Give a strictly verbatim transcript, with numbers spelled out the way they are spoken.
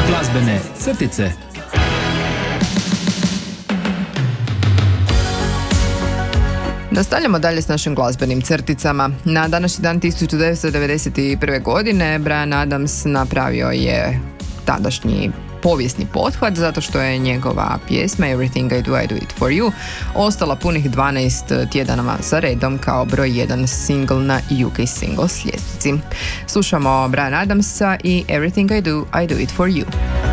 Glazbene crtice. Nastavljamo dalje s našim glazbenim crticama. Na današnji dan tisuću devetsto devedeset prve. godine Bryan Adams napravio je tadašnji povijesni pothvat zato što je njegova pjesma Everything I Do, I Do It For You ostala punih dvanaest tjedana za redom kao broj jedan single na U K Singles ljestvici. Slušamo Bryan Adamsa i Everything I Do, I Do It For You.